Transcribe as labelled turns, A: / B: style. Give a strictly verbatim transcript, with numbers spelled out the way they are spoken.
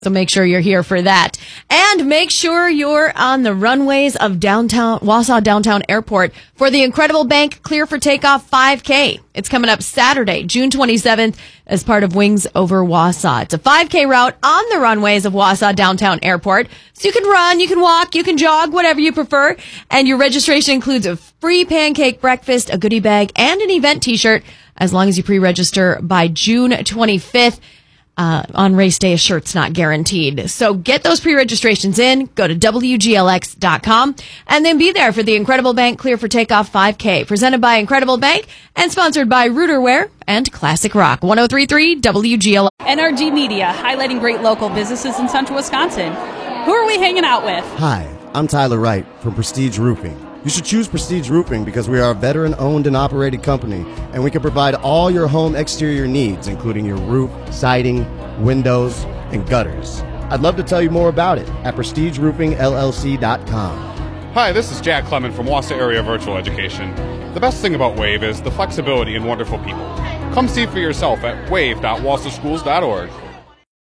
A: So make sure you're here for that. And make sure you're on the runways of downtown Wausau Downtown Airport for the Incredible Bank Clear for Takeoff five K. It's coming up Saturday, June twenty-seventh, as part of Wings Over Wausau. It's a five K route on the runways of Wausau Downtown Airport. So you can run, you can walk, you can jog, whatever you prefer. And your registration includes a free pancake breakfast, a goodie bag, and an event t-shirt as long as you pre-register by June twenty-fifth. Uh, on race day, a shirt's not guaranteed. So get those pre-registrations in. Go to W G L X dot com and then be there for the Incredible Bank Clear for Takeoff five K, presented by Incredible Bank and sponsored by Rooterware and Classic Rock. one oh three point three W G L X.
B: N R G Media, highlighting great local businesses in central Wisconsin. Who are we hanging out with?
C: Hi, I'm Tyler Wright from Prestige Roofing. You should choose Prestige Roofing because we are a veteran-owned and operated company, and we can provide all your home exterior needs, including your roof, siding, windows, and gutters. I'd love to tell you more about it at prestige roofing L L C dot com.
D: Hi, this is Jack Clement from Wausau Area Virtual Education. The best thing about WAVE is the flexibility and wonderful people. Come see for yourself at wave dot wausau schools dot org.